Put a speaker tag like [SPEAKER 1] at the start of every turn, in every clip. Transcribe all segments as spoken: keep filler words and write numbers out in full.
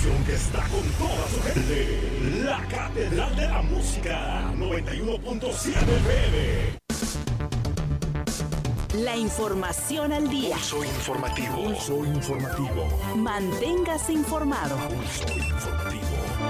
[SPEAKER 1] estación que está con toda su gente. La Catedral de la Música, noventa y uno punto siete F M.
[SPEAKER 2] La información al día.
[SPEAKER 1] Pulso informativo. Pulso informativo.
[SPEAKER 2] Manténgase informado.
[SPEAKER 1] Pulso informativo.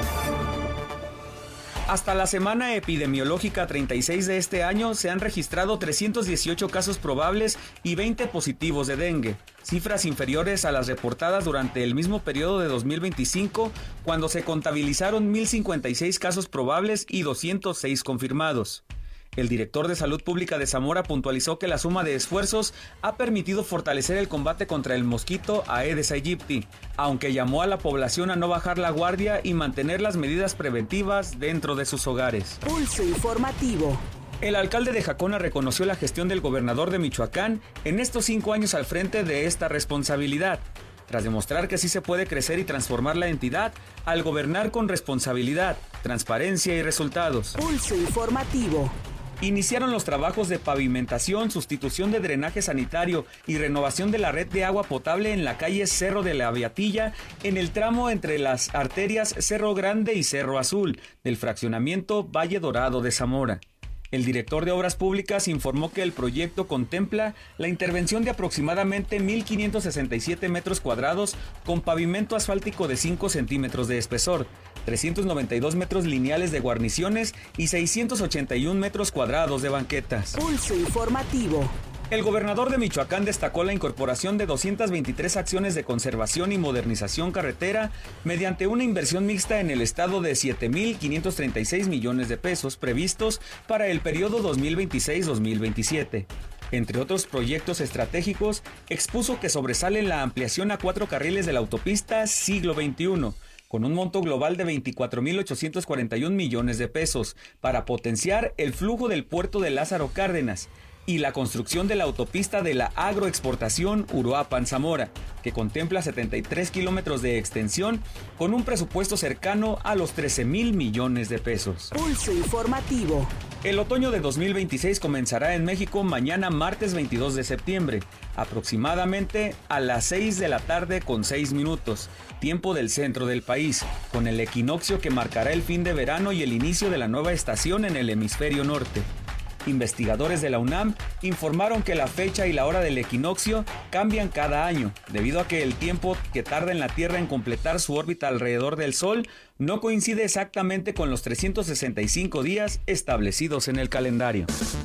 [SPEAKER 3] Hasta la semana epidemiológica treinta y seis de este año se han registrado trescientos dieciocho casos probables y veinte positivos de dengue, cifras inferiores a las reportadas durante el mismo periodo de dos mil veinticinco, cuando se contabilizaron mil cincuenta y seis casos probables y doscientos seis confirmados. El director de Salud Pública de Zamora puntualizó que la suma de esfuerzos ha permitido fortalecer el combate contra el mosquito Aedes aegypti, aunque llamó a la población a no bajar la guardia y mantener las medidas preventivas dentro de sus hogares.
[SPEAKER 2] Pulso informativo.
[SPEAKER 3] El alcalde de Jacona reconoció la gestión del gobernador de Michoacán en estos cinco años al frente de esta responsabilidad. Tras demostrar que sí se puede crecer y transformar la entidad al gobernar con responsabilidad, transparencia y resultados.
[SPEAKER 2] Pulso informativo.
[SPEAKER 3] Iniciaron los trabajos de pavimentación, sustitución de drenaje sanitario y renovación de la red de agua potable en la calle Cerro de la Beatilla, en el tramo entre las arterias Cerro Grande y Cerro Azul, del fraccionamiento Valle Dorado de Zamora. El director de Obras Públicas informó que el proyecto contempla la intervención de aproximadamente mil quinientos sesenta y siete metros cuadrados con pavimento asfáltico de cinco centímetros de espesor, trescientos noventa y dos metros lineales de guarniciones y seiscientos ochenta y un metros cuadrados de banquetas.
[SPEAKER 2] Pulso informativo.
[SPEAKER 3] El gobernador de Michoacán destacó la incorporación de doscientas veintitrés acciones de conservación y modernización carretera mediante una inversión mixta en el estado de siete mil quinientos treinta y seis millones de pesos previstos para el periodo dos mil veintiséis a dos mil veintisiete. Entre otros proyectos estratégicos, expuso que sobresale la ampliación a cuatro carriles de la autopista Siglo veintiuno, con un monto global de veinticuatro mil ochocientos cuarenta y un millones de pesos, para potenciar el flujo del puerto de Lázaro Cárdenas, y la construcción de la autopista de la agroexportación Uruapan-Zamora, que contempla setenta y tres kilómetros de extensión con un presupuesto cercano a los trece mil millones de pesos.
[SPEAKER 2] Pulso informativo.
[SPEAKER 3] El otoño de dos mil veintiséis comenzará en México mañana martes veintidós de septiembre, aproximadamente a las seis de la tarde con seis minutos, tiempo del centro del país, con el equinoccio que marcará el fin de verano y el inicio de la nueva estación en el hemisferio norte. Investigadores de la UNAM informaron que la fecha y la hora del equinoccio cambian cada año, debido a que el tiempo que tarda en la Tierra en completar su órbita alrededor del Sol no coincide exactamente con los trescientos sesenta y cinco días establecidos en el calendario.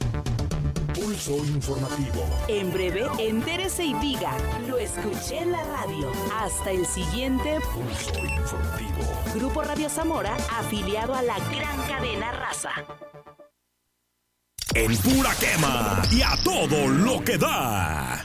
[SPEAKER 1] Pulso informativo.
[SPEAKER 2] En breve, entérese y diga, lo escuché en la radio. Hasta el siguiente
[SPEAKER 1] Pulso informativo.
[SPEAKER 2] Grupo Radio Zamora, afiliado a la gran cadena Raza.
[SPEAKER 1] En pura quema y a todo lo que da.